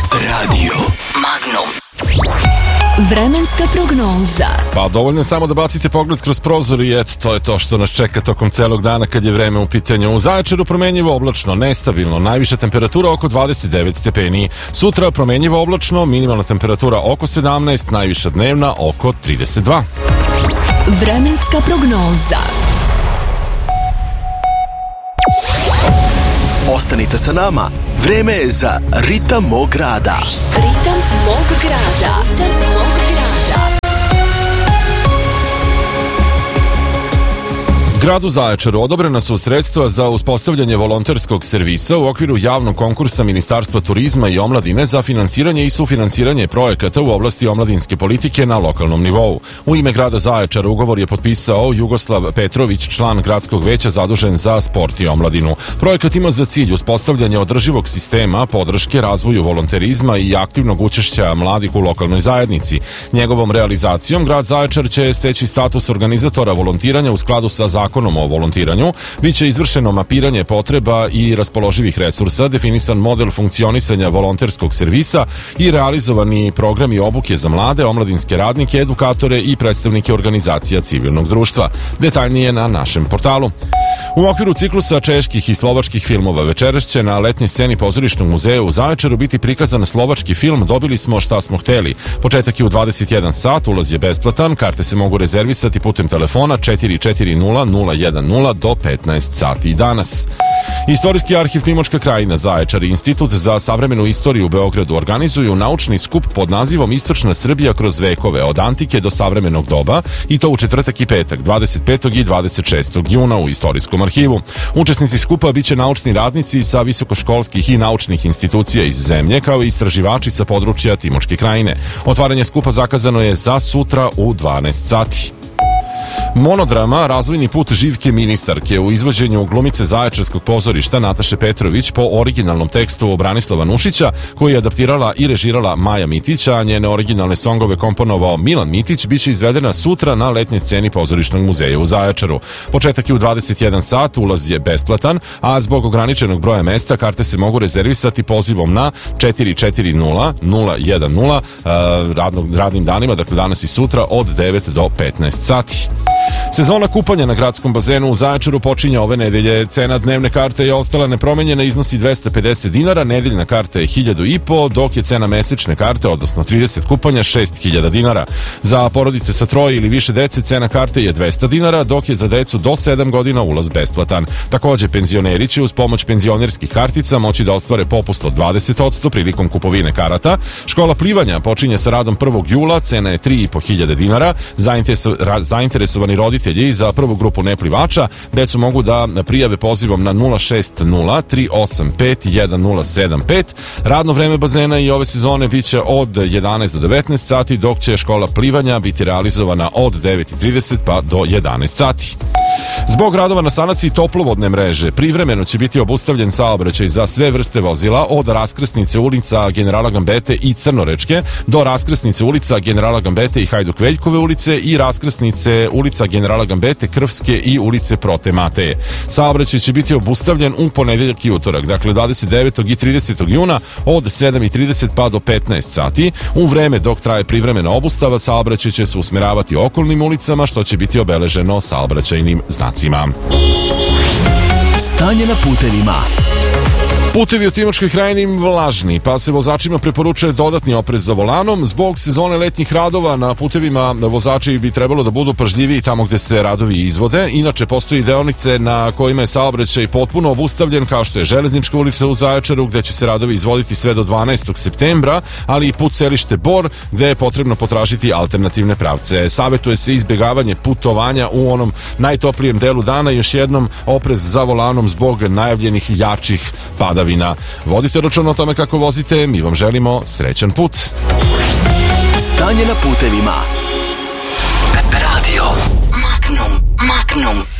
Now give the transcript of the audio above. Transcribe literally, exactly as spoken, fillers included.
Radio Magnum. Vremenska prognoza. Pa dovoljno je samo da bacite pogled kroz prozor i eto, to je to što nas čeka tokom celog dana kad je vreme u pitanju. U Zaječaru promenjivo oblačno, nestabilno, najviša temperatura oko dvadeset devet stepeni. Sutra promenjivo oblačno, minimalna temperatura oko sedamnaest, najviša dnevna oko trideset dva. Vremenska prognoza. Ostanite sa nama, vreme je za Ritam mog grada. Ritam mog grada. Ritam mog grada. Gradu Zaječaru odobrena su sredstva za uspostavljanje volonterskog servisa u okviru javnog konkursa Ministarstva turizma i omladine za finansiranje i sufinansiranje projekata u oblasti omladinske politike na lokalnom nivou. U ime grada Zaječara ugovor je potpisao Jugoslav Petrović, član gradskog veća zadužen za sport i omladinu. Projekat ima za cilj uspostavljanje održivog sistema podrške razvoju volonterizma i aktivnog učešća mladih u lokalnoj zajednici. Njegovom realizacijom grad Zaječar će steći status organizatora volontiranja u skladu sa zakonom o volontiranju, biće izvršeno mapiranje potreba i raspoloživih resursa, definisan model funkcionisanja volonterskog servisa i realizovani programi obuke za mlade, omladinske radnike, edukatore i predstavnike organizacija civilnog društva. Detaljnije na našem portalu. U okviru ciklusa čeških i slovačkih filmova večeras će na letnjoj sceni Pozorišnog muzeja u Zaječaru biti prikazan slovački film Dobili smo šta smo hteli. Početak je u dvadeset jedan sat, ulaz je besplatan, karte se mogu rezervisati putem telefona četiri četiri nula nula jedan nula do petnaest sati danas. Istorijski arhiv Timočka krajina Zaječar i Institut za savremenu istoriju u Beogradu organizuju naučni skup pod nazivom Istočna Srbija kroz vekove, od antike do savremenog doba, i to u četvrtak i petak, dvadeset petog i dvadeset šestog juna u Istorijskom arhivu. Učesnici skupa biće naučni radnici sa visokoškolskih i naučnih institucija iz zemlje, kao i istraživači sa područja Timočke krajine. Otvaranje skupa zakazano je za sutra u dvanaest sati. Monodrama Razvojni put Živke ministarke u izvođenju glumice Zaječarskog pozorišta Nataše Petrović po originalnom tekstu Branislava Nušića, koji je adaptirala i režirala Maja Mitić, a njene originalne songove komponovao Milan Mitić, biće izvedena sutra na letnjoj sceni Pozorišnog muzeja u Zaječaru. Početak je u dvadeset jedan sat, ulaz je besplatan, a zbog ograničenog broja mesta karte se mogu rezervisati pozivom na četiri četiri nula nula jedan nula radnog, radnim danima, dakle danas i sutra od devet do petnaest sati. Sezona kupanja na gradskom bazenu u Zaječaru počinje ove nedelje. Cena dnevne karte je ostala nepromenjena, iznosi dvesta pedeset dinara, nedeljna karta je hiljadu i po, dok je cena mesečne karte, odnosno trideset kupanja, šest hiljada dinara. Za porodice sa troje ili više dece cena karte je dvesta dinara, dok je za decu do sedam godina ulaz besplatan. Takođe, penzioneri će uz pomoć penzionerskih kartica moći da ostvare popust od dvadeset posto prilikom kupovine karata. Škola plivanja počinje sa radom prvog jula, cena je tri i po hiljade dinara. Zainteresovani roditelji za prvu grupu neplivača decu mogu da prijave pozivom na nula šest nula tri osam pet jedan nula sedam pet. Radno vreme bazena i ove sezone biće od jedanaest do devetnaest sati, dok će škola plivanja biti realizovana od devet i trideset pa do jedanaest sati. Zbog radova na sanaciji toplovodne mreže privremeno će biti obustavljen saobraćaj za sve vrste vozila od raskrsnice ulica Generala Gambete i Crnorečke do raskrsnice ulica Generala Gambete i Hajduk Veljkove ulice i raskrsnice ulica Generala Gambete, Krvske i ulice Prote Mateje. Saobraćaj će biti obustavljen u ponedeljak i utorak, dakle dvadeset devetog i tridesetog juna od sedam i trideset pa do petnaest sati. U vreme dok traje privremena obustava, saobraćaj će se usmeravati okolnim ulicama, što će biti obeleženo saobraćajnim znacima. Stanje na putevima. Putevi u Timočkoj krajini vlažni, pa se vozačima preporučuje dodatni oprez za volanom. Zbog sezone letnjih radova na putevima vozači bi trebalo da budu pažljiviji tamo gde se radovi izvode. Inače, postoji deonice na kojima je saobraćaj potpuno obustavljen, kao što je Železnička ulica u Zaječaru, gde će se radovi izvoditi sve do dvanaestog septembra, ali i put Selište Bor, gde je potrebno potražiti alternativne pravce. Savetuje se izbjegavanje putovanja u onom najtoplijem delu dana. Još jednom, oprez za volanom zbog najavljenih jačih padavina. Vodite računa o tome kako vozite, mi vam želimo srećan put. Stanje na putevima. Radio Magnum, Magnum.